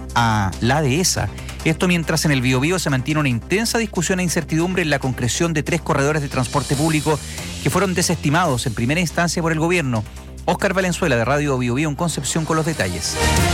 a la dehesa. Esto mientras en el Biobío se mantiene una intensa discusión e incertidumbre en la concreción de 3 corredores de transporte público que fueron desestimados en primera instancia por el gobierno. Óscar Valenzuela, de Radio Biobío en Concepción, con los detalles.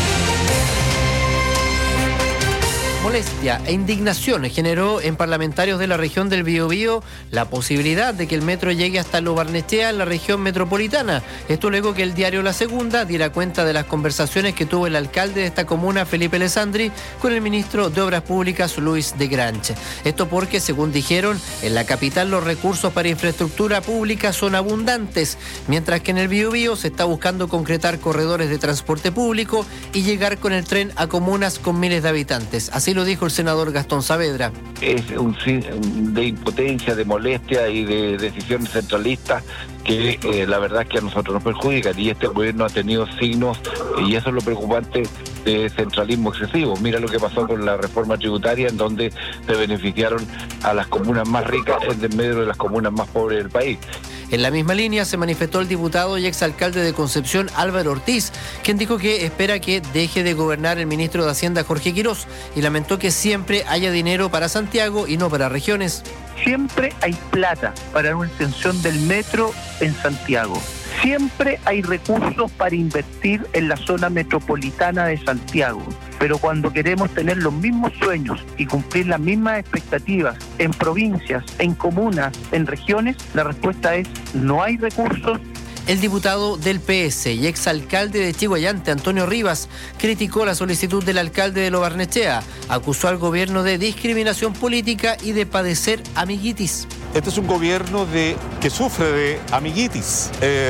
Molestia e indignación generó en parlamentarios de la región del Biobío la posibilidad de que el metro llegue hasta Lo Barnechea en la región metropolitana. Esto luego que el diario La Segunda diera cuenta de las conversaciones que tuvo el alcalde de esta comuna, Felipe Alessandri, con el ministro de Obras Públicas, Luis de Grange. Esto porque, según dijeron, en la capital los recursos para infraestructura pública son abundantes, mientras que en el Biobío se está buscando concretar corredores de transporte público y llegar con el tren a comunas con miles de habitantes. Así lo dijo el senador Gastón Saavedra. Es un de impotencia, de molestia y de decisiones centralistas que la verdad es que a nosotros nos perjudican, y este gobierno ha tenido signos, y eso es lo preocupante, de centralismo excesivo. Mira lo que pasó con la reforma tributaria, en donde se beneficiaron a las comunas más ricas en medio de las comunas más pobres del país. En la misma línea se manifestó el diputado y exalcalde de Concepción, Álvaro Ortiz, quien dijo que espera que deje de gobernar el ministro de Hacienda, Jorge Quirós, y lamentó que siempre haya dinero para Santiago y no para regiones. Siempre hay plata para una extensión del metro en Santiago. Siempre hay recursos para invertir en la zona metropolitana de Santiago. Pero cuando queremos tener los mismos sueños y cumplir las mismas expectativas en provincias, en comunas, en regiones, la respuesta es: no hay recursos. El diputado del PS y exalcalde de Chiguayante, Antonio Rivas, criticó la solicitud del alcalde de Lo Barnechea, acusó al gobierno de discriminación política y de padecer amiguitis. Este es un gobierno que sufre de amiguitis,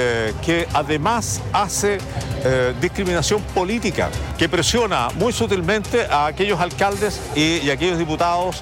que además hace discriminación política, que presiona muy sutilmente a aquellos alcaldes y aquellos diputados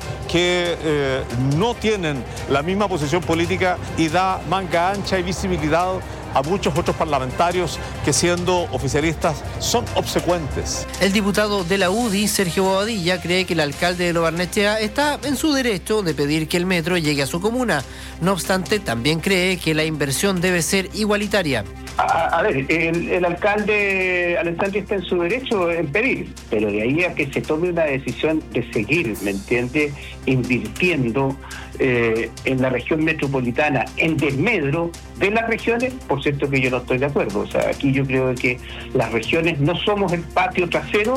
que no tienen la misma posición política, y da manga ancha y visibilidad a muchos otros parlamentarios que, siendo oficialistas, son obsecuentes. El diputado de la UDI, Sergio Bobadilla, cree que el alcalde de Lo Barnechea está en su derecho de pedir que el metro llegue a su comuna. No obstante, también cree que la inversión debe ser igualitaria. A ver, el alcalde Alessandri está en su derecho en pedir, pero de ahí a que se tome una decisión de seguir, ¿me entiende?, invirtiendo en la región metropolitana en desmedro de las regiones, por cierto que yo no estoy de acuerdo. O sea, aquí yo creo que las regiones no somos el patio trasero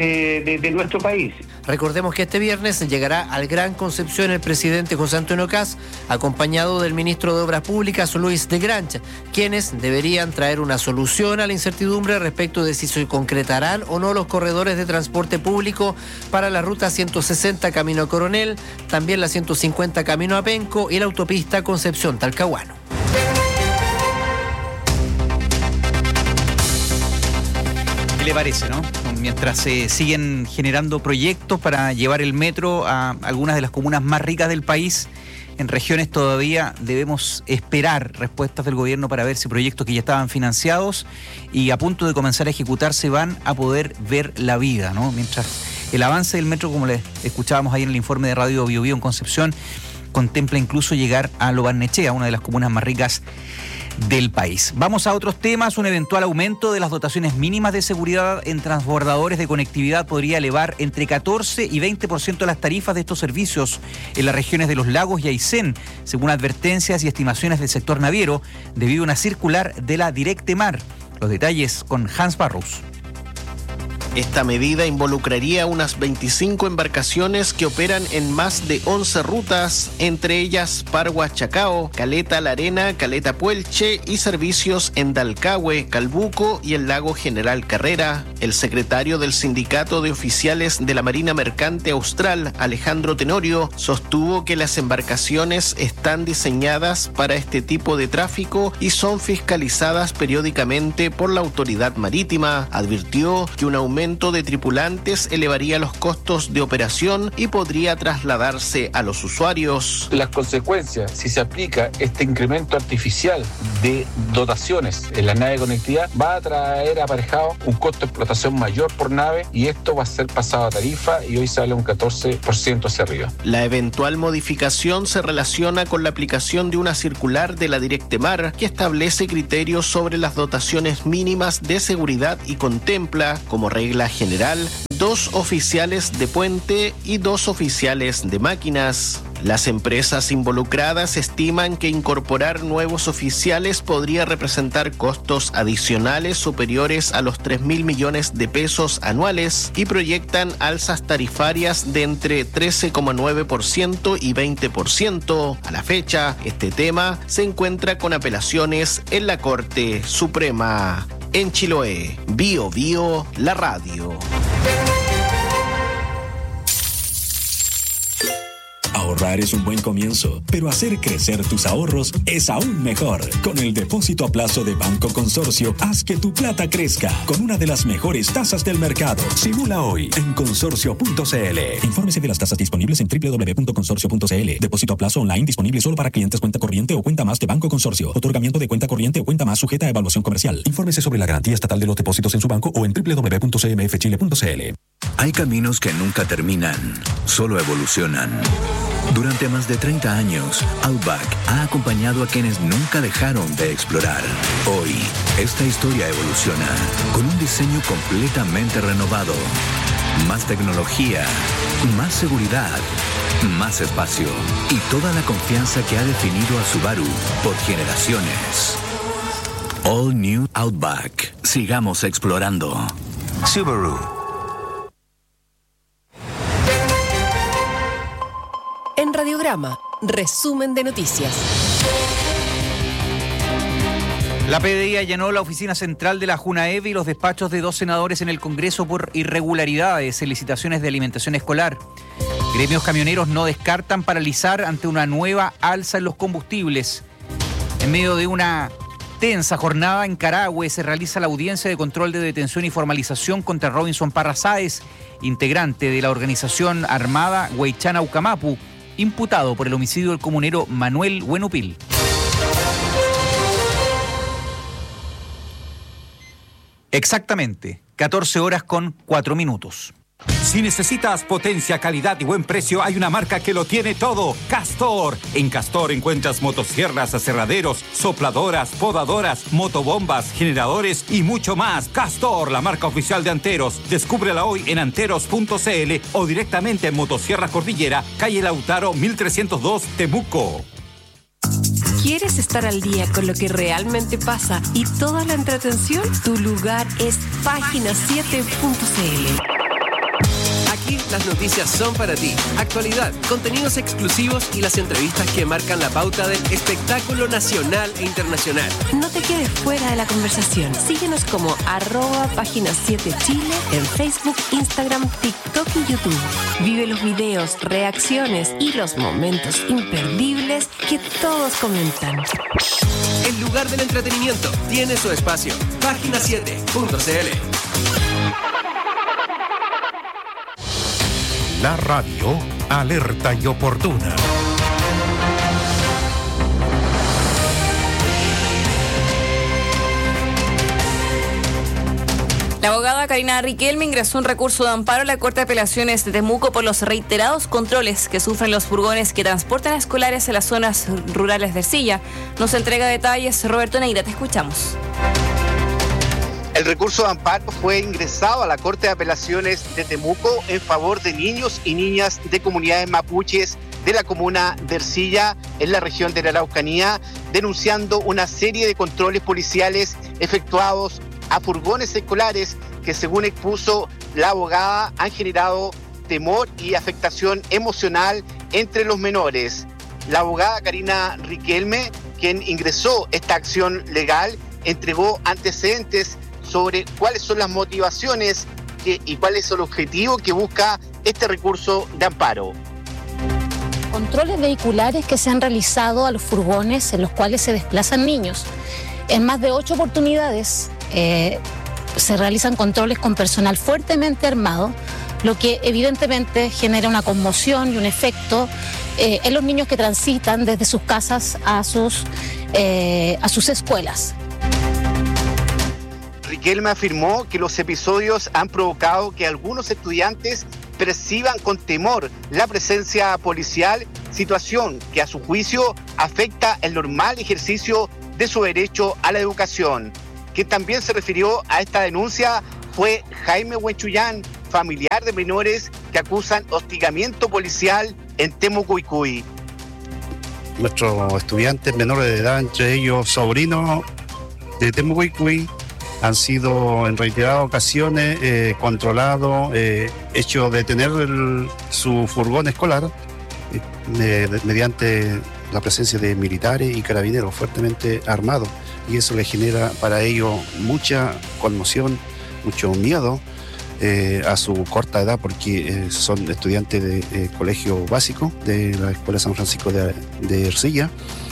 de nuestro país. Recordemos que este viernes llegará al Gran Concepción el presidente José Antonio Kast, acompañado del ministro de Obras Públicas, Luis de Grange, quienes deberían traer una solución a la incertidumbre respecto de si se concretarán o no los corredores de transporte público para la ruta 160 camino a Coronel, también la 150 camino a Penco y la autopista Concepción-Talcahuano. ¿Qué le parece, no? Mientras se siguen generando proyectos para llevar el metro a algunas de las comunas más ricas del país, en regiones todavía debemos esperar respuestas del gobierno para ver si proyectos que ya estaban financiados y a punto de comenzar a ejecutarse van a poder ver la vida, ¿no? Mientras el avance del metro, como les escuchábamos ahí en el informe de Radio Biobío en Concepción, contempla incluso llegar a Lo Barnechea, una de las comunas más ricas del país. Vamos a otros temas. Un eventual aumento de las dotaciones mínimas de seguridad en transbordadores de conectividad podría elevar entre 14 y 20% las tarifas de estos servicios en las regiones de Los Lagos y Aysén, según advertencias y estimaciones del sector naviero, debido a una circular de la Directemar. Los detalles con Hans Barros. Esta medida involucraría unas 25 embarcaciones que operan en más de 11 rutas, entre ellas Pargua Chacao, Caleta La Arena, Caleta Puelche y servicios en Dalcahue, Calbuco y el lago General Carrera. El secretario del Sindicato de Oficiales de la Marina Mercante Austral, Alejandro Tenorio, sostuvo que las embarcaciones están diseñadas para este tipo de tráfico y son fiscalizadas periódicamente por la autoridad marítima. Advirtió que un aumento de tripulantes elevaría los costos de operación y podría trasladarse a los usuarios. Las consecuencias, si se aplica este incremento artificial de dotaciones en la nave de conectividad, va a traer aparejado un costo de explotación mayor por nave, y esto va a ser pasado a tarifa y hoy sale un 14% hacia arriba. La eventual modificación se relaciona con la aplicación de una circular de la Directemar que establece criterios sobre las dotaciones mínimas de seguridad y contempla como regla regla general, 2 oficiales de puente y 2 oficiales de máquinas. Las empresas involucradas estiman que incorporar nuevos oficiales podría representar costos adicionales superiores a los 3.000 millones de pesos anuales y proyectan alzas tarifarias de entre 13,9% y 20%. A la fecha, este tema se encuentra con apelaciones en la Corte Suprema. En Chiloé, Bio Bio, la radio. Ahorrar es un buen comienzo, pero hacer crecer tus ahorros es aún mejor. Con el depósito a plazo de Banco Consorcio, haz que tu plata crezca con una de las mejores tasas del mercado. Simula hoy en consorcio.cl. Infórmese de las tasas disponibles en www.consorcio.cl. Depósito a plazo online disponible solo para clientes cuenta corriente o cuenta más de Banco Consorcio. Otorgamiento de cuenta corriente o cuenta más sujeta a evaluación comercial. Infórmese sobre la garantía estatal de los depósitos en su banco o en www.cmfchile.cl. Hay caminos que nunca terminan, solo evolucionan. Durante más de 30 años, Outback ha acompañado a quienes nunca dejaron de explorar. Hoy, esta historia evoluciona con un diseño completamente renovado. Más tecnología, más seguridad, más espacio y toda la confianza que ha definido a Subaru por generaciones. All New Outback. Sigamos explorando. Subaru. En Radiograma, resumen de noticias. La PDI allanó la oficina central de la Junaev y los despachos de 2 senadores en el Congreso por irregularidades en licitaciones de alimentación escolar. Gremios camioneros no descartan paralizar ante una nueva alza en los combustibles. En medio de una tensa jornada en Carahue se realiza la audiencia de control de detención y formalización contra Robinson Parra Sáez, integrante de la organización armada Huaychana Ucamapu, imputado por el homicidio del comunero Manuel Huenupil. Exactamente, 14:04. Si necesitas potencia, calidad y buen precio, hay una marca que lo tiene todo. Castor. En Castor encuentras motosierras, aserraderos, sopladoras, podadoras, motobombas, generadores y mucho más. Castor, la marca oficial de Anteros. Descúbrela hoy en anteros.cl o directamente en Motosierra Cordillera, calle Lautaro 1302, Temuco. ¿Quieres estar al día con lo que realmente pasa y toda la entretención? Tu lugar es página7.cl. Aquí las noticias son para ti. Actualidad, contenidos exclusivos y las entrevistas que marcan la pauta del espectáculo nacional e internacional. No te quedes fuera de la conversación. Síguenos como @página7chile en Facebook, Instagram, TikTok y YouTube. Vive los videos, reacciones y los momentos imperdibles que todos comentan. El lugar del entretenimiento tiene su espacio. Página7.cl. La radio, alerta y oportuna. La abogada Karina Riquelme ingresó un recurso de amparo a la Corte de Apelaciones de Temuco por los reiterados controles que sufren los furgones que transportan a escolares a las zonas rurales de Ercilla. Nos entrega detalles Roberto Neira, te escuchamos. El recurso de amparo fue ingresado a la Corte de Apelaciones de Temuco en favor de niños y niñas de comunidades mapuches de la comuna de Ercilla, en la región de la Araucanía, denunciando una serie de controles policiales efectuados a furgones escolares que, según expuso la abogada, han generado temor y afectación emocional entre los menores. La abogada Karina Riquelme, quien ingresó esta acción legal, entregó antecedentes sobre cuáles son las motivaciones y cuál es el objetivo que busca este recurso de amparo. Controles vehiculares que se han realizado a los furgones en los cuales se desplazan niños. En más de 8 oportunidades se realizan controles con personal fuertemente armado, lo que evidentemente genera una conmoción y un efecto en los niños que transitan desde sus casas a sus escuelas. Riquelme afirmó que los episodios han provocado que algunos estudiantes perciban con temor la presencia policial, situación que a su juicio afecta el normal ejercicio de su derecho a la educación. Quien también se refirió a esta denuncia fue Jaime Huenchuyán, familiar de menores que acusan hostigamiento policial en Temuco-Icuy. Nuestros estudiantes menores de edad, entre ellos sobrinos de Temuco-Icuy, han sido en reiteradas ocasiones controlados, hecho detener su furgón escolar mediante la presencia de militares y carabineros fuertemente armados, y eso les genera para ellos mucha conmoción, mucho miedo a su corta edad, porque son estudiantes de colegio básico de la Escuela San Francisco de Ercilla.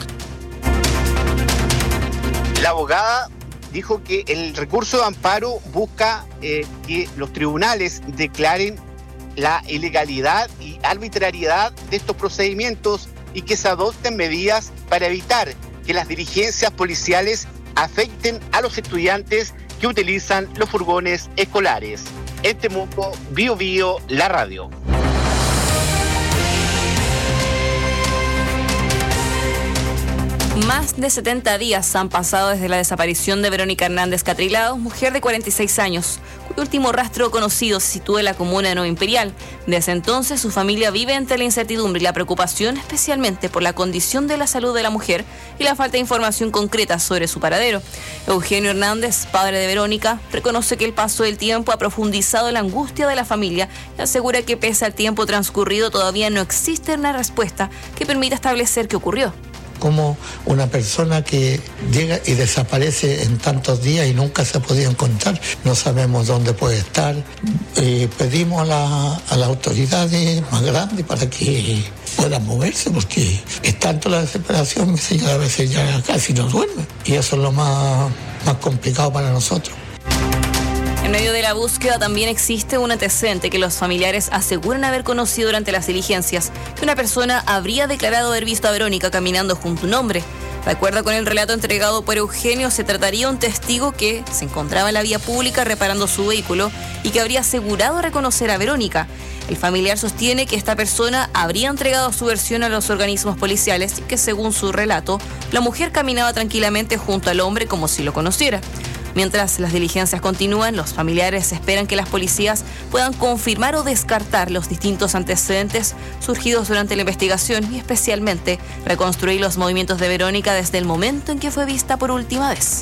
La abogada dijo que el recurso de amparo busca que los tribunales declaren la ilegalidad y arbitrariedad de estos procedimientos y que se adopten medidas para evitar que las dirigencias policiales afecten a los estudiantes que utilizan los furgones escolares. En Temuco, Bio Bio, la radio. Más de 70 días han pasado desde la desaparición de Verónica Hernández Catrilado, mujer de 46 años, cuyo último rastro conocido se sitúa en la comuna de Nueva Imperial. Desde entonces, su familia vive entre la incertidumbre y la preocupación, especialmente por la condición de la salud de la mujer y la falta de información concreta sobre su paradero. Eugenio Hernández, padre de Verónica, reconoce que el paso del tiempo ha profundizado la angustia de la familia y asegura que pese al tiempo transcurrido todavía no existe una respuesta que permita establecer qué ocurrió. Como una persona que llega y desaparece en tantos días y nunca se ha podido encontrar, no sabemos dónde puede estar. Pedimos a las autoridades más grandes para que puedan moverse, porque es tanto la desesperación, mi señora a veces ya casi no duerme, y eso es lo más complicado para nosotros. En medio de la búsqueda también existe un antecedente que los familiares aseguran haber conocido durante las diligencias, que una persona habría declarado haber visto a Verónica caminando junto a un hombre. De acuerdo con el relato entregado por Eugenio, se trataría de un testigo que se encontraba en la vía pública reparando su vehículo y que habría asegurado reconocer a Verónica. El familiar sostiene que esta persona habría entregado su versión a los organismos policiales y que, según su relato, la mujer caminaba tranquilamente junto al hombre como si lo conociera. Mientras las diligencias continúan, los familiares esperan que las policías puedan confirmar o descartar los distintos antecedentes surgidos durante la investigación y especialmente reconstruir los movimientos de Verónica desde el momento en que fue vista por última vez.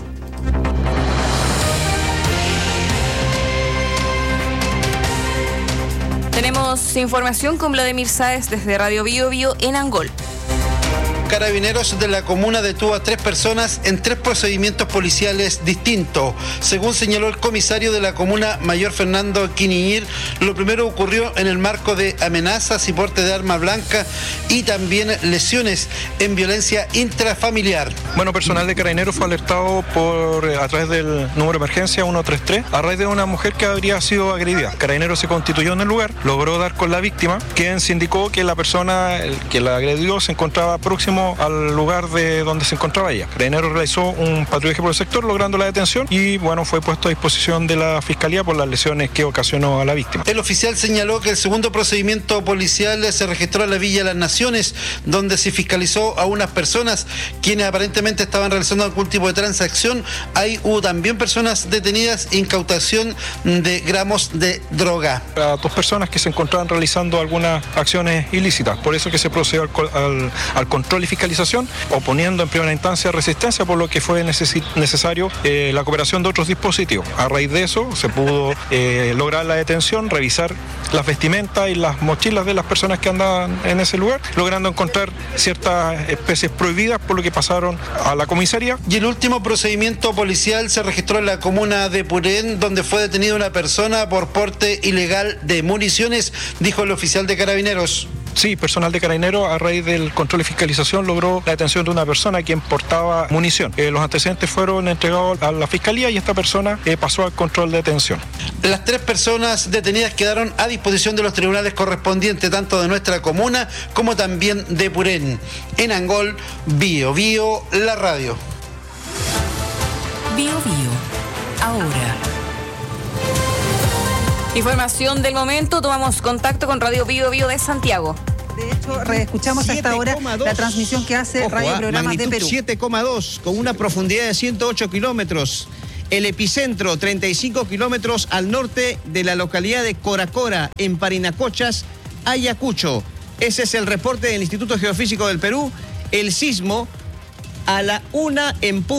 Tenemos información con Vladimir Sáez desde Radio Bio Bio en Angol. Carabineros de la comuna detuvo a 3 personas en 3 procedimientos policiales distintos. Según señaló el comisario de la comuna, Mayor Fernando Quiniñir, lo primero ocurrió en el marco de amenazas y porte de arma blanca y también lesiones en violencia intrafamiliar. Bueno, personal de Carabineros fue alertado a través del número de emergencia 133 a raíz de una mujer que habría sido agredida. Carabineros se constituyó en el lugar, logró dar con la víctima, quien se indicó que la persona que la agredió se encontraba próximo al lugar de donde se encontraba ella. Carabineros realizó un patrullaje por el sector, logrando la detención y, bueno, fue puesto a disposición de la Fiscalía por las lesiones que ocasionó a la víctima. El oficial señaló que el segundo procedimiento policial se registró en la Villa Las Naciones, donde se fiscalizó a unas personas quienes aparentemente estaban realizando algún tipo de transacción. Ahí hubo también personas detenidas, incautación de gramos de droga. A 2 personas que se encontraban realizando algunas acciones ilícitas, por eso que se procedió al control y fiscalización, oponiendo en primera instancia resistencia, por lo que fue necesario la cooperación de otros dispositivos. A raíz de eso se pudo lograr la detención, revisar las vestimentas y las mochilas de las personas que andaban en ese lugar, logrando encontrar ciertas especies prohibidas, por lo que pasaron a la comisaría. Y el último procedimiento policial se registró en la comuna de Purén, donde fue detenida una persona por porte ilegal de municiones, dijo el oficial de Carabineros. Sí, personal de Carabineros, a raíz del control y fiscalización, logró la detención de una persona quien portaba munición. Los antecedentes fueron entregados a la Fiscalía y esta persona pasó al control de detención. Las 3 personas detenidas quedaron a disposición de los tribunales correspondientes, tanto de nuestra comuna como también de Purén. En Angol, Bio Bio, la radio. Bio Bio, ahora. Información del momento, tomamos contacto con Radio Bio Bio de Santiago. De hecho, reescuchamos a esta hora la transmisión que hace Radio Programas de Perú. 7,2 con una profundidad de 108 kilómetros. El epicentro, 35 kilómetros al norte de la localidad de Coracora, en Parinacochas, Ayacucho. Ese es el reporte del Instituto Geofísico del Perú. El sismo a la 1:00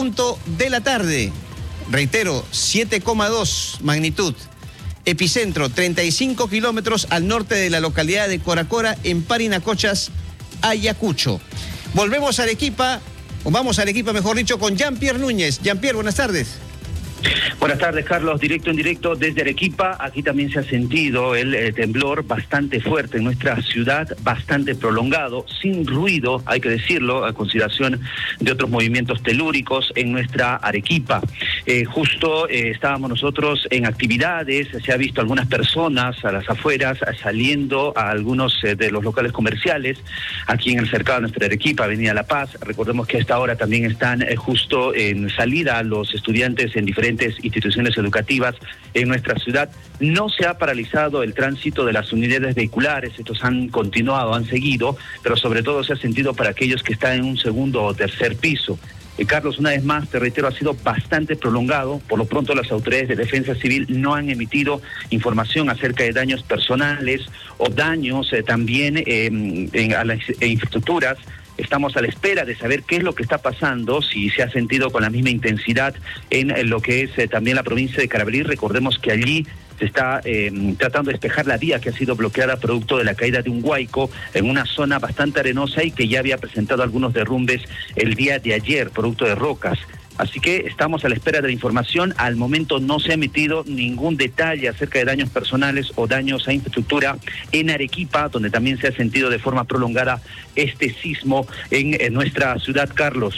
p.m. Reitero, 7,2 magnitud. Epicentro, 35 kilómetros al norte de la localidad de Coracora, en Parinacochas, Ayacucho. Volvemos a Arequipa, o vamos a Arequipa, mejor dicho, con Jean-Pierre Núñez. Jean-Pierre, buenas tardes. Buenas tardes, Carlos. Directo en directo desde Arequipa. Aquí también se ha sentido el temblor bastante fuerte en nuestra ciudad, bastante prolongado, sin ruido, hay que decirlo, a consideración de otros movimientos telúricos en nuestra Arequipa. Justo estábamos nosotros en actividades, se ha visto algunas personas a las afueras saliendo a algunos de los locales comerciales aquí en el cercado de nuestra Arequipa, Avenida La Paz. Recordemos que a esta hora también están justo en salida los estudiantes en diferentes instituciones educativas en nuestra ciudad. No se ha paralizado el tránsito de las unidades vehiculares, estos han continuado, han seguido, pero sobre todo se ha sentido para aquellos que están en un segundo o tercer piso. Carlos, una vez más, te reitero, ha sido bastante prolongado. Por lo pronto, las autoridades de defensa civil no han emitido información acerca de daños personales o daños también a las infraestructuras. Estamos a la espera de saber qué es lo que está pasando, si se ha sentido con la misma intensidad en lo que es también la provincia de Carabalí. Recordemos que allí se está tratando de despejar la vía que ha sido bloqueada producto de la caída de un huaico en una zona bastante arenosa y que ya había presentado algunos derrumbes el día de ayer, producto de rocas. Así que estamos a la espera de la información. Al momento no se ha emitido ningún detalle acerca de daños personales o daños a infraestructura en Arequipa, donde también se ha sentido de forma prolongada este sismo en nuestra ciudad, Carlos.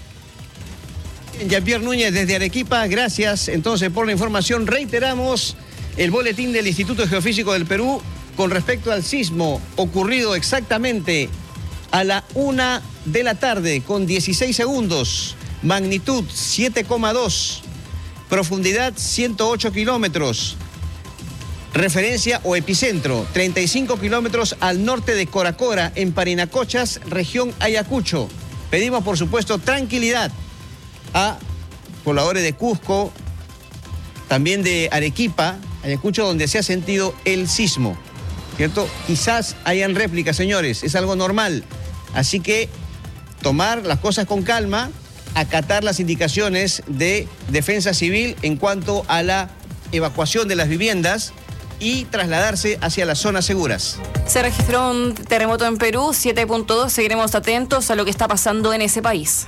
Jean-Pierre Núñez desde Arequipa, gracias entonces por la información. Reiteramos el boletín del Instituto Geofísico del Perú con respecto al sismo ocurrido exactamente a la 1:00 p.m. con 16 segundos. Magnitud 7,2, profundidad 108 kilómetros, referencia o epicentro 35 kilómetros al norte de Coracora, en Parinacochas, región Ayacucho. Pedimos, por supuesto, tranquilidad a pobladores de Cusco, también de Arequipa, Ayacucho, donde se ha sentido el sismo, ¿cierto? Quizás hayan réplicas, señores, es algo normal, así que tomar las cosas con calma, acatar las indicaciones de Defensa Civil en cuanto a la evacuación de las viviendas y trasladarse hacia las zonas seguras. Se registró un terremoto en Perú, 7.2. Seguiremos atentos a lo que está pasando en ese país.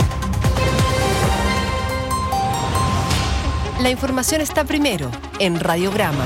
La información está primero en Radiograma.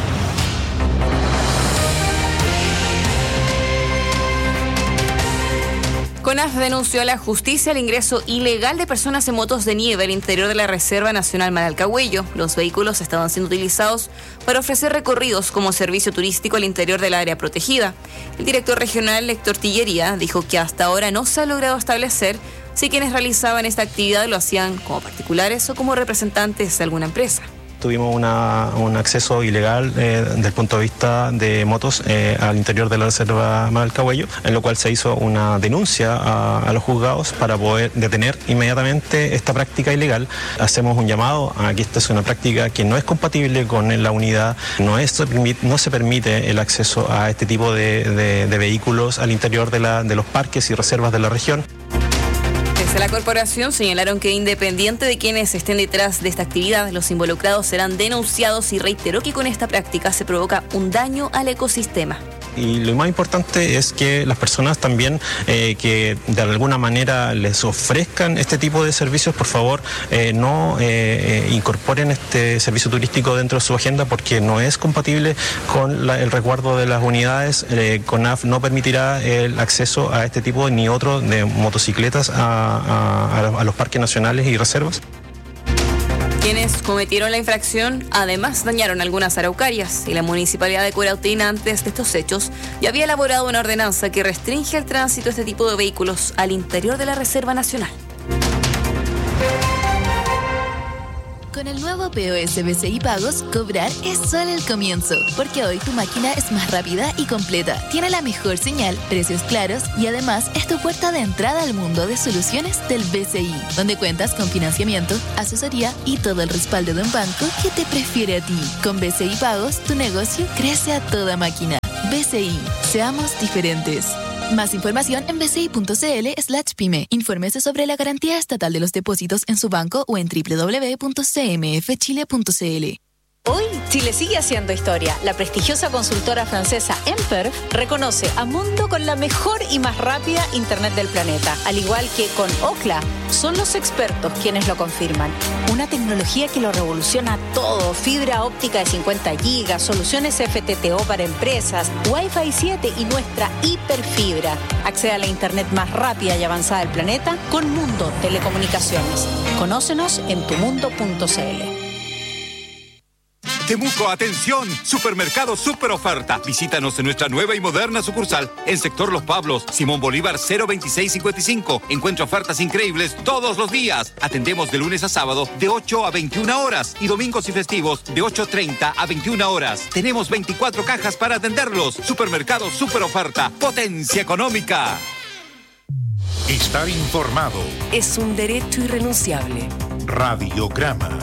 CONAF denunció a la justicia el ingreso ilegal de personas en motos de nieve al interior de la Reserva Nacional Manalcahuello. Los vehículos estaban siendo utilizados para ofrecer recorridos como servicio turístico al interior del área protegida. El director regional, Héctor Tillería, dijo que hasta ahora no se ha logrado establecer si quienes realizaban esta actividad lo hacían como particulares o como representantes de alguna empresa. Tuvimos un acceso ilegal desde el punto de vista de motos al interior de la Reserva Manalcahuello, en lo cual se hizo una denuncia a los juzgados para poder detener inmediatamente esta práctica ilegal. Hacemos un llamado a que esta es una práctica que no es compatible con la unidad, no se permite el acceso a este tipo de vehículos al interior de los parques y reservas de la región. Desde la corporación señalaron que independiente de quienes estén detrás de esta actividad, los involucrados serán denunciados y reiteró que con esta práctica se provoca un daño al ecosistema. Y lo más importante es que las personas también que de alguna manera les ofrezcan este tipo de servicios, por favor, no incorporen este servicio turístico dentro de su agenda porque no es compatible con el resguardo de las unidades. CONAF no permitirá el acceso a este tipo ni otro de motocicletas a los parques nacionales y reservas. Quienes cometieron la infracción además dañaron algunas araucarias y la Municipalidad de Cuarautina antes de estos hechos ya había elaborado una ordenanza que restringe el tránsito de este tipo de vehículos al interior de la Reserva Nacional. Con el nuevo POS BCI Pagos, cobrar es solo el comienzo, porque hoy tu máquina es más rápida y completa, tiene la mejor señal, precios claros y además es tu puerta de entrada al mundo de soluciones del BCI, donde cuentas con financiamiento, asesoría y todo el respaldo de un banco que te prefiere a ti. Con BCI Pagos, tu negocio crece a toda máquina. BCI, seamos diferentes. Más información en bci.cl/pyme. Infórmese sobre la garantía estatal de los depósitos en su banco o en www.cmfchile.cl. Hoy, Chile sigue haciendo historia. La prestigiosa consultora francesa Emperf reconoce a Mundo con la mejor y más rápida Internet del planeta. Al igual que con Ookla, son los expertos quienes lo confirman. Una tecnología que lo revoluciona todo. Fibra óptica de 50 gigas, soluciones FTTO para empresas, Wi-Fi 7 y nuestra hiperfibra. Accede a la Internet más rápida y avanzada del planeta con Mundo Telecomunicaciones. Conócenos en tumundo.cl. Temuco, atención, supermercado super oferta. Visítanos en nuestra nueva y moderna sucursal en sector Los Pablos, Simón Bolívar 02655. Encuentra ofertas increíbles todos los días. Atendemos de lunes a sábado de 8 a 21 horas y domingos y festivos de 8:30 a 21 horas. Tenemos 24 cajas para atenderlos. Supermercado super oferta, potencia económica. Estar informado es un derecho irrenunciable. Radiograma.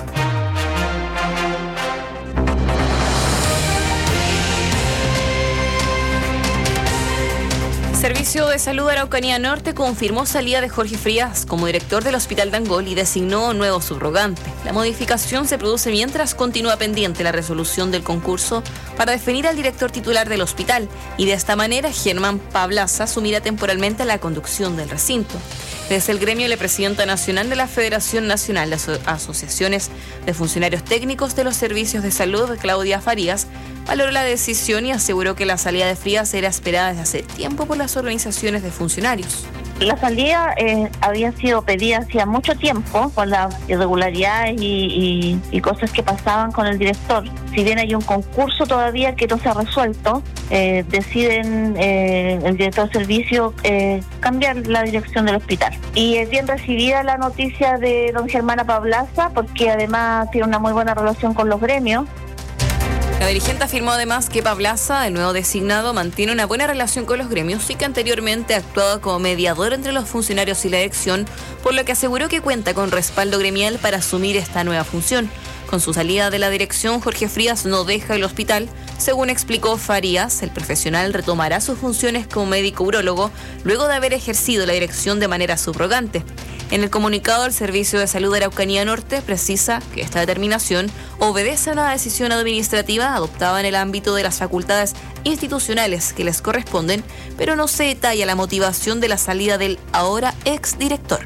Servicio de Salud Araucanía Norte confirmó salida de Jorge Frías como director del Hospital de Angol y designó un nuevo subrogante. La modificación se produce mientras continúa pendiente la resolución del concurso para definir al director titular del hospital y de esta manera Germán Pablaza asumirá temporalmente la conducción del recinto. Desde el gremio, la presidenta nacional de la Federación Nacional de Asociaciones de Funcionarios Técnicos de los Servicios de Salud, Claudia Farías, valoró la decisión y aseguró que la salida de Frías era esperada desde hace tiempo por las organizaciones de funcionarios. La salida había sido pedida hacía mucho tiempo por las irregularidades y cosas que pasaban con el director. Si bien hay un concurso todavía que no se ha resuelto, deciden el director de servicio cambiar la dirección del hospital. Y es bien recibida la noticia de don Germán Pablaza porque además tiene una muy buena relación con los gremios. La dirigente afirmó además que Pablaza, el nuevo designado, mantiene una buena relación con los gremios y que anteriormente ha actuado como mediador entre los funcionarios y la dirección, por lo que aseguró que cuenta con respaldo gremial para asumir esta nueva función. Con su salida de la dirección, Jorge Frías no deja el hospital. Según explicó Farías, el profesional retomará sus funciones como médico urólogo luego de haber ejercido la dirección de manera subrogante. En el comunicado, el Servicio de Salud de Araucanía Norte precisa que esta determinación obedece a una decisión administrativa adoptada en el ámbito de las facultades institucionales que les corresponden, pero no se detalla la motivación de la salida del ahora exdirector.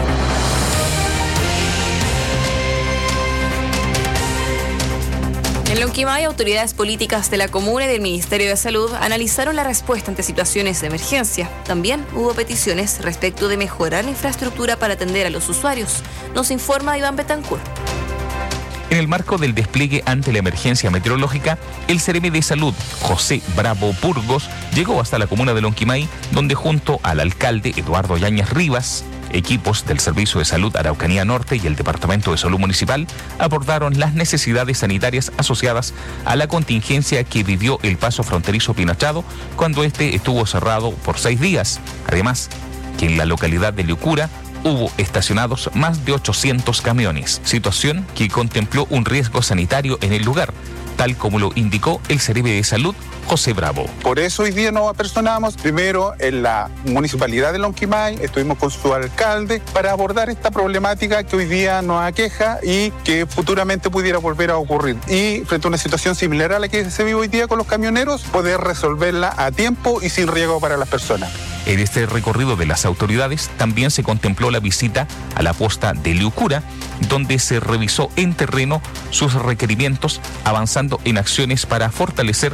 En Lonquimay, autoridades políticas de la comuna y del Ministerio de Salud analizaron la respuesta ante situaciones de emergencia. También hubo peticiones respecto de mejorar la infraestructura para atender a los usuarios. Nos informa Iván Betancourt. En el marco del despliegue ante la emergencia meteorológica, el Seremi de Salud, José Bravo Burgos, llegó hasta la comuna de Lonquimay, donde junto al alcalde Eduardo Yáñez Rivas, equipos del Servicio de Salud Araucanía Norte y el Departamento de Salud Municipal abordaron las necesidades sanitarias asociadas a la contingencia que vivió el paso fronterizo Pinochado cuando este estuvo cerrado por 6 días. Además, que en la localidad de Liucura hubo estacionados más de 800 camiones, situación que contempló un riesgo sanitario en el lugar, tal como lo indicó el Seremi de Salud, José Bravo. Por eso hoy día nos apersonamos primero en la municipalidad de Lonquimay, estuvimos con su alcalde para abordar esta problemática que hoy día nos aqueja y que futuramente pudiera volver a ocurrir. Y frente a una situación similar a la que se vive hoy día con los camioneros, poder resolverla a tiempo y sin riesgo para las personas. En este recorrido de las autoridades también se contempló la visita a la posta de Liucura, donde se revisó en terreno sus requerimientos, avanzando en acciones para fortalecer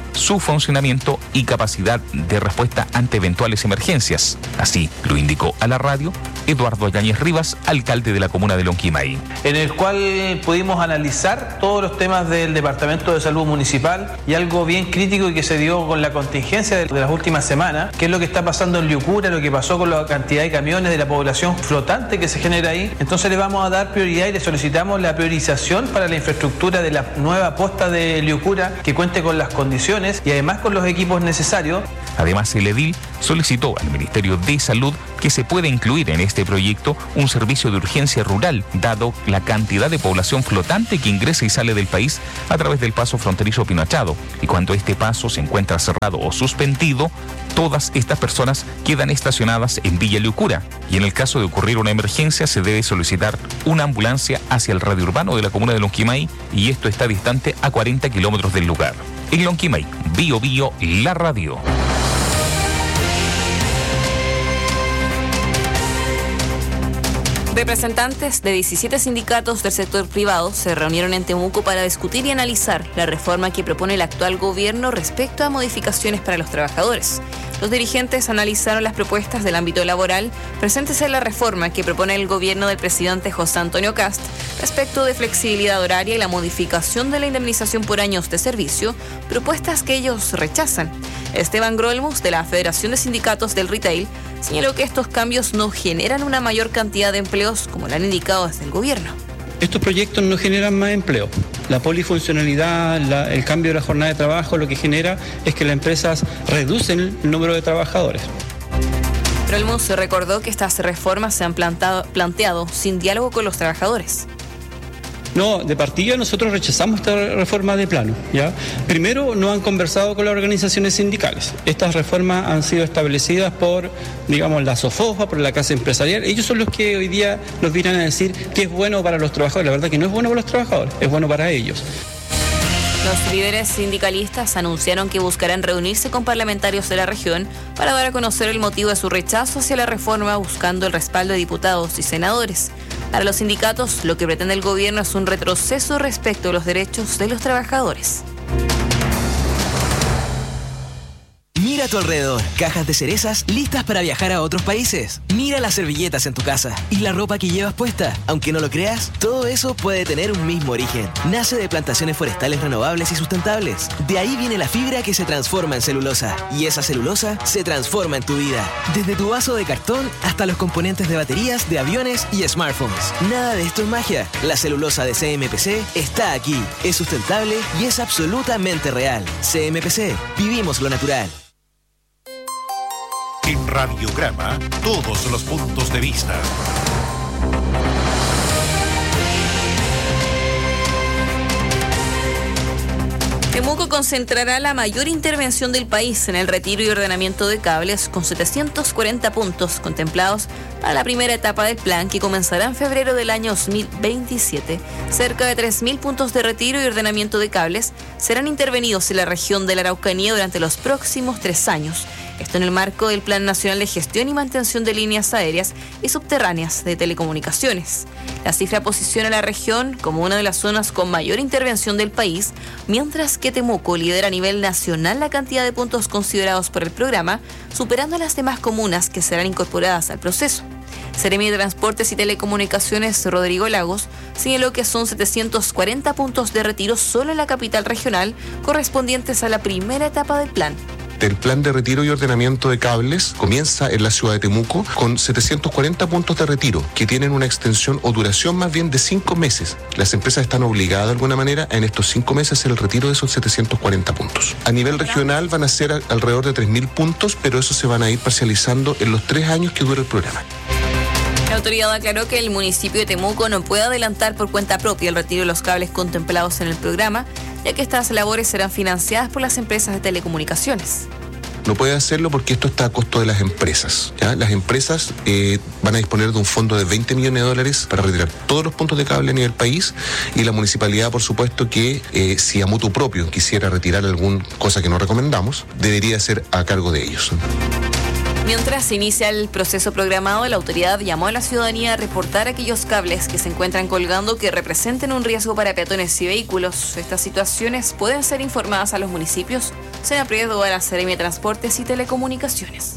su funcionamiento y capacidad de respuesta ante eventuales emergencias. Así lo indicó a la radio Eduardo Yáñez Rivas, alcalde de la comuna de Lonquimay. En el cual pudimos analizar todos los temas del Departamento de Salud Municipal y algo bien crítico y que se dio con la contingencia de las últimas semanas, que es lo que está pasando en Liucura, lo que pasó con la cantidad de camiones de la población flotante que se genera ahí. Entonces le vamos a dar prioridad y le solicitamos la priorización para la infraestructura de la nueva posta de Liucura, que cuente con las condiciones y además con los equipos necesarios. Además, el edil solicitó al Ministerio de Salud que se pueda incluir en este proyecto un servicio de urgencia rural, dado la cantidad de población flotante que ingresa y sale del país a través del paso fronterizo Pinoachado. Y cuando este paso se encuentra cerrado o suspendido, todas estas personas quedan estacionadas en Villa Liucura. Y en el caso de ocurrir una emergencia, se debe solicitar una ambulancia hacia el radio urbano de la comuna de Lonquimay, y esto está distante a 40 kilómetros del lugar. En Lonquimay, Bio Bio, la radio. Representantes de 17 sindicatos del sector privado se reunieron en Temuco para discutir y analizar la reforma que propone el actual gobierno respecto a modificaciones para los trabajadores. Los dirigentes analizaron las propuestas del ámbito laboral presentes en la reforma que propone el gobierno del presidente José Antonio Kast respecto de flexibilidad horaria y la modificación de la indemnización por años de servicio, propuestas que ellos rechazan. Esteban Grolmus, de la Federación de Sindicatos del Retail, señaló que estos cambios no generan una mayor cantidad de empleos como lo han indicado desde el gobierno. Estos proyectos no generan más empleo. La polifuncionalidad, el cambio de la jornada de trabajo, lo que genera es que las empresas reducen el número de trabajadores. Grolmus recordó que estas reformas se han planteado sin diálogo con los trabajadores. No, de partida nosotros rechazamos esta reforma de plano, ¿ya? Primero, no han conversado con las organizaciones sindicales. Estas reformas han sido establecidas por, digamos, la SOFOFA, por la Casa Empresarial. Ellos son los que hoy día nos vienen a decir que es bueno para los trabajadores. La verdad que no es bueno para los trabajadores, es bueno para ellos. Los líderes sindicalistas anunciaron que buscarán reunirse con parlamentarios de la región para dar a conocer el motivo de su rechazo hacia la reforma, buscando el respaldo de diputados y senadores. Para los sindicatos, lo que pretende el gobierno es un retroceso respecto a los derechos de los trabajadores. Mira a tu alrededor, cajas de cerezas listas para viajar a otros países. Mira las servilletas en tu casa y la ropa que llevas puesta. Aunque no lo creas, todo eso puede tener un mismo origen. Nace de plantaciones forestales renovables y sustentables. De ahí viene la fibra que se transforma en celulosa. Y esa celulosa se transforma en tu vida. Desde tu vaso de cartón hasta los componentes de baterías, de aviones y smartphones. Nada de esto es magia. La celulosa de CMPC está aquí. Es sustentable y es absolutamente real. CMPC, vivimos lo natural. En Radiograma, todos los puntos de vista. Temuco concentrará la mayor intervención del país en el retiro y ordenamiento de cables, con 740 puntos contemplados para la primera etapa del plan, que comenzará en febrero del año 2027. Cerca de 3.000 puntos de retiro y ordenamiento de cables serán intervenidos en la región de la Araucanía durante los próximos 3 años. Esto en el marco del Plan Nacional de Gestión y Mantención de Líneas Aéreas y Subterráneas de Telecomunicaciones. La cifra posiciona a la región como una de las zonas con mayor intervención del país, mientras que Temuco lidera a nivel nacional la cantidad de puntos considerados por el programa, superando a las demás comunas que serán incorporadas al proceso. Seremi de Transportes y Telecomunicaciones, Rodrigo Lagos, señaló que son 740 puntos de retiro solo en la capital regional, correspondientes a la primera etapa del plan. El plan de retiro y ordenamiento de cables comienza en la ciudad de Temuco con 740 puntos de retiro que tienen una extensión o duración más bien de 5 meses. Las empresas están obligadas de alguna manera en estos 5 meses a hacer el retiro de esos 740 puntos. A nivel regional van a ser alrededor de 3.000 puntos, pero eso se van a ir parcializando en los 3 años que dura el programa. La autoridad aclaró que el municipio de Temuco no puede adelantar por cuenta propia el retiro de los cables contemplados en el programa, ya que estas labores serán financiadas por las empresas de telecomunicaciones. No puede hacerlo porque esto está a costo de las empresas, ¿ya? Las empresas van a disponer de un fondo de $20 millones para retirar todos los puntos de cable a nivel país, y la municipalidad, por supuesto, que si a mutuo propio quisiera retirar alguna cosa que no recomendamos, debería ser a cargo de ellos. Mientras se inicia el proceso programado, la autoridad llamó a la ciudadanía a reportar aquellos cables que se encuentran colgando que representen un riesgo para peatones y vehículos. Estas situaciones pueden ser informadas a los municipios, Senapred o a la Seremi de Transportes y Telecomunicaciones.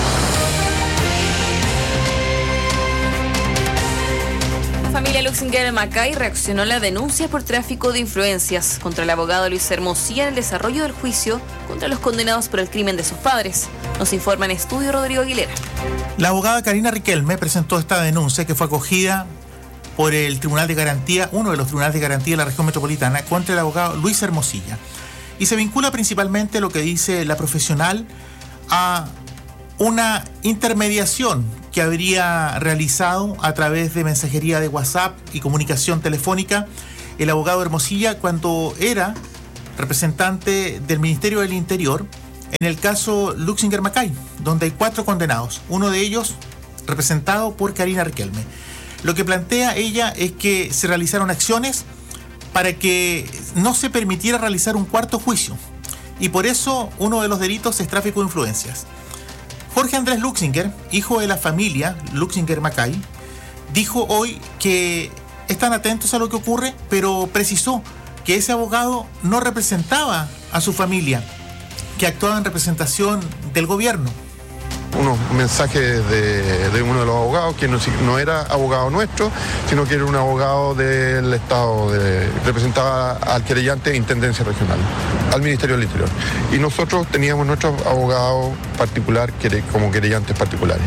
La familia Luxinger-Macay reaccionó a la denuncia por tráfico de influencias contra el abogado Luis Hermosilla en el desarrollo del juicio contra los condenados por el crimen de sus padres. Nos informa en estudio Rodrigo Aguilera. La abogada Karina Riquelme presentó esta denuncia que fue acogida por el Tribunal de Garantía, uno de los tribunales de garantía de la región metropolitana, contra el abogado Luis Hermosilla. Y se vincula principalmente lo que dice la profesional a una intermediación que habría realizado a través de mensajería de WhatsApp y comunicación telefónica el abogado Hermosilla cuando era representante del Ministerio del Interior en el caso Luxinger-Macay, donde hay 4 condenados, uno de ellos representado por Karina Riquelme. Lo que plantea ella es que se realizaron acciones para que no se permitiera realizar un cuarto juicio, y por eso uno de los delitos es tráfico de influencias. Jorge Andrés Luxinger, hijo de la familia Luxinger-Macay, dijo hoy que están atentos a lo que ocurre, pero precisó que ese abogado no representaba a su familia, que actuaba en representación del gobierno. Unos mensajes de uno de los abogados que no era abogado nuestro, sino que era un abogado del Estado, representaba al querellante de Intendencia Regional, al Ministerio del Interior. Y nosotros teníamos nuestro abogado particular como querellantes particulares.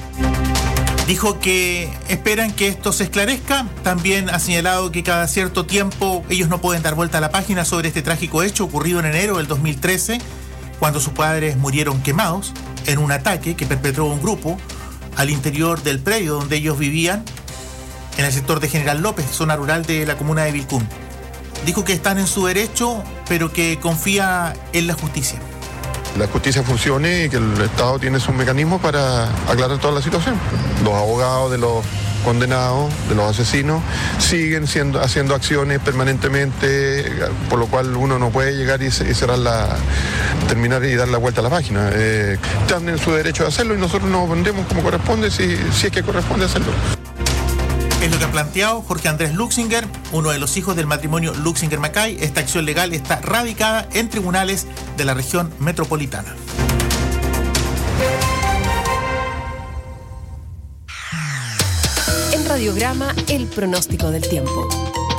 Dijo que esperan que esto se esclarezca. También ha señalado que cada cierto tiempo ellos no pueden dar vuelta a la página sobre este trágico hecho ocurrido en enero del 2013, cuando sus padres murieron quemados en un ataque que perpetró un grupo al interior del predio donde ellos vivían, en el sector de General López, zona rural de la comuna de Vilcún. Dijo que están en su derecho, pero que confía en la justicia. La justicia funcione y que el Estado tiene sus mecanismos para aclarar toda la situación. Los abogados de los condenados, de los asesinos, siguen haciendo acciones permanentemente, por lo cual uno no puede llegar y terminar y dar la vuelta a la página. Están en su derecho de hacerlo y nosotros nos opondremos como corresponde si es que corresponde hacerlo. Es lo que ha planteado Jorge Andrés Luxinger, uno de los hijos del matrimonio Luxinger-Macay. Esta acción legal está radicada en tribunales de la región metropolitana. En Radiograma, el pronóstico del tiempo.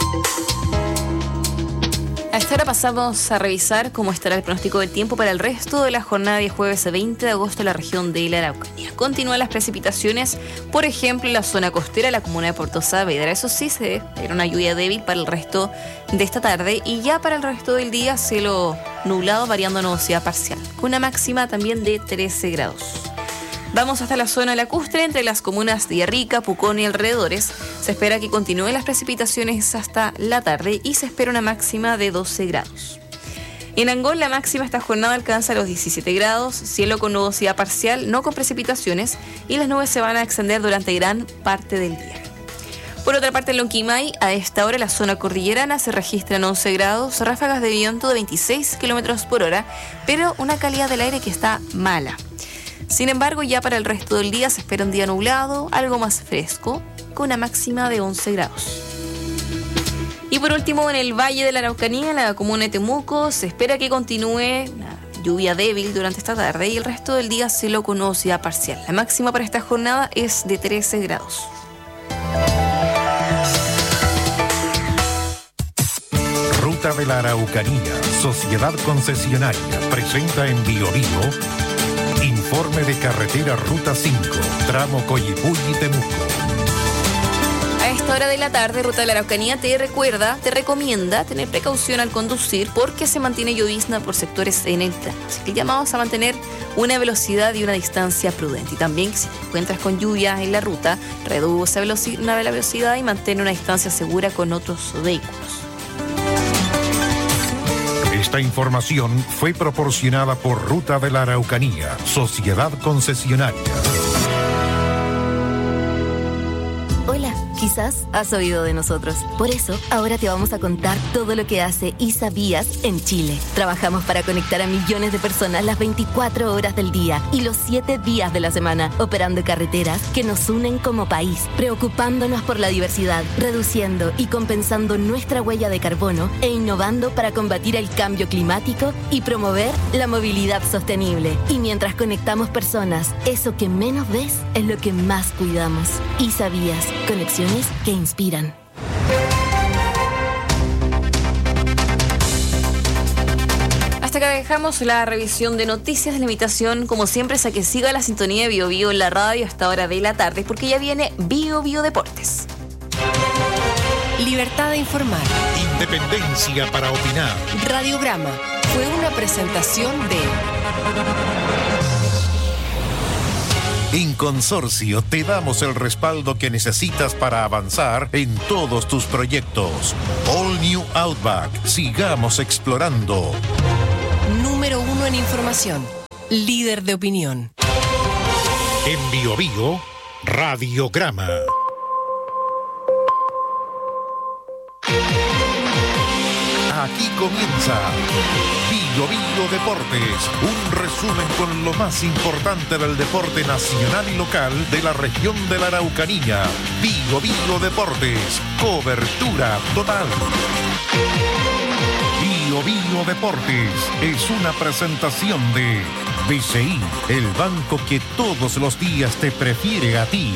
A esta hora pasamos a revisar cómo estará el pronóstico del tiempo para el resto de la jornada de jueves 20 de agosto en la región de la Araucanía. Continúan las precipitaciones, por ejemplo, en la zona costera, la comuna de Puerto Saavedra. Eso sí, se espera una lluvia débil para el resto de esta tarde y ya para el resto del día cielo nublado variando a nubosidad parcial, con una máxima también de 13 grados. Vamos hasta la zona lacustre, entre las comunas de Villarrica, Pucón y alrededores. Se espera que continúen las precipitaciones hasta la tarde y se espera una máxima de 12 grados. En Angol la máxima esta jornada alcanza los 17 grados, cielo con nubosidad parcial, no con precipitaciones, y las nubes se van a extender durante gran parte del día. Por otra parte, en Lonquimay, a esta hora la zona cordillerana se registran 11 grados, ráfagas de viento de 26 kilómetros por hora, pero una calidad del aire que está mala. Sin embargo, ya para el resto del día se espera un día nublado, algo más fresco, con una máxima de 11 grados. Y por último, en el Valle de la Araucanía, en la comuna de Temuco, se espera que continúe una lluvia débil durante esta tarde y el resto del día cielo con nubosidad parcial. La máxima para esta jornada es de 13 grados. Ruta de la Araucanía, Sociedad Concesionaria, presenta en Bio informe de carretera Ruta 5, tramo Coyipulli-Temuco. A esta hora de la tarde, Ruta de la Araucanía te recomienda tener precaución al conducir porque se mantiene llovizna por sectores en el tramo. Así que llamamos a mantener una velocidad y una distancia prudente. Y también, si te encuentras con lluvia en la ruta, reduce la velocidad y mantén una distancia segura con otros vehículos. Esta información fue proporcionada por Ruta de la Araucanía, Sociedad Concesionaria. Hola, Quizás has oído de nosotros. Por eso, ahora te vamos a contar todo lo que hace ISA Vías en Chile. Trabajamos para conectar a millones de personas las 24 horas del día y los 7 días de la semana, operando carreteras que nos unen como país, preocupándonos por la diversidad, reduciendo y compensando nuestra huella de carbono e innovando para combatir el cambio climático y promover la movilidad sostenible. Y mientras conectamos personas, eso que menos ves es lo que más cuidamos. ISA Vías, conexiones que inspiran. Hasta acá dejamos la revisión de noticias. La invitación, como siempre, es a que siga la sintonía de Bio Bio en la radio hasta hora de la tarde, porque ya viene Bio Bio Deportes. Libertad de informar. Independencia para opinar. Radiograma fue una presentación de... En Consorcio te damos el respaldo que necesitas para avanzar en todos tus proyectos. All New Outback. Sigamos explorando. Número 1 en información. Líder de opinión. En Bio Bio, Radiograma. Aquí comienza Bio Bio Deportes, un resumen con lo más importante del deporte nacional y local de la región de la Araucanía. Bio Bio Deportes, cobertura total. Bio Bio Deportes es una presentación de BCI, el banco que todos los días te prefiere a ti.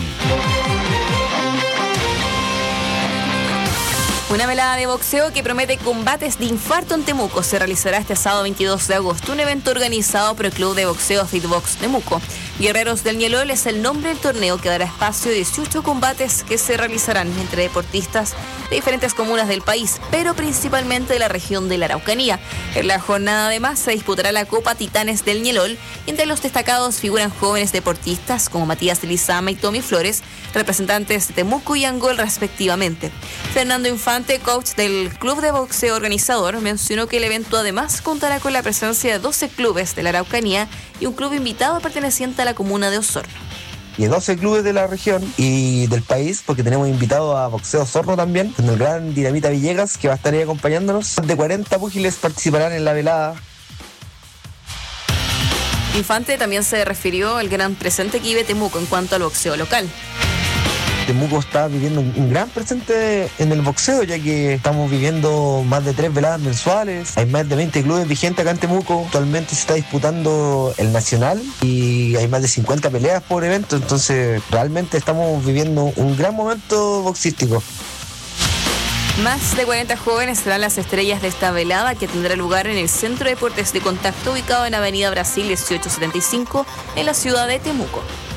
Una velada de boxeo que promete combates de infarto en Temuco. Se realizará este sábado 22 de agosto, un evento organizado por el Club de Boxeo Fitbox Temuco. Guerreros del Ñelol es el nombre del torneo que dará espacio a 18 combates que se realizarán entre deportistas de diferentes comunas del país, pero principalmente de la región de la Araucanía. En la jornada además se disputará la Copa Titanes del Ñelol y entre los destacados figuran jóvenes deportistas como Matías Lizama y Tommy Flores, representantes de Temuco y Angol respectivamente. Fernando Infante, coach del Club de Boxeo organizador, mencionó que el evento además contará con la presencia de 12 clubes de la Araucanía y un club invitado perteneciente a la comuna de Osorno. Y 12 clubes de la región y del país, porque tenemos invitado a Boxeo Osorno también, con el gran Dinamita Villegas, que va a estar ahí acompañándonos. Más de 40 púgiles participarán en la velada. Infante también se refirió al gran presente que vive Temuco en cuanto al boxeo local. Temuco está viviendo un gran presente en el boxeo, ya que estamos viviendo más de 3 veladas mensuales. Hay más de 20 clubes vigentes acá en Temuco. Actualmente se está disputando el nacional y hay más de 50 peleas por evento. Entonces realmente estamos viviendo un gran momento boxístico. Más de 40 jóvenes serán las estrellas de esta velada, que tendrá lugar en el Centro de Deportes de Contacto, ubicado en Avenida Brasil 1875, en la ciudad de Temuco.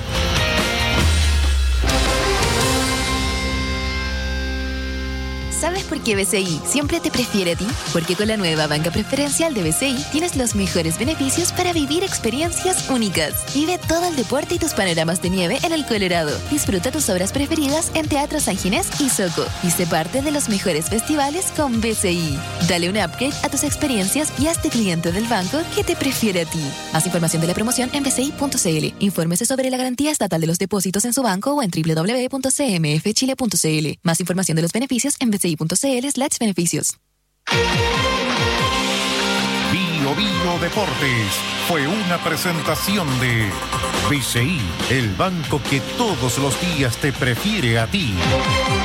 ¿Sabes por qué BCI siempre te prefiere a ti? Porque con la nueva banca preferencial de BCI tienes los mejores beneficios para vivir experiencias únicas. Vive todo el deporte y tus panoramas de nieve en el Colorado. Disfruta tus obras preferidas en Teatro San Ginés y Soco. Y sé parte de los mejores festivales con BCI. Dale un upgrade a tus experiencias y hazte cliente del banco que te prefiere a ti. Más información de la promoción en bci.cl. Infórmese sobre la garantía estatal de los depósitos en su banco o en www.cmfchile.cl. Más información de los beneficios en bci.cl/beneficios. Bio Bio Deportes fue una presentación de BCI, el banco que todos los días te prefiere a ti.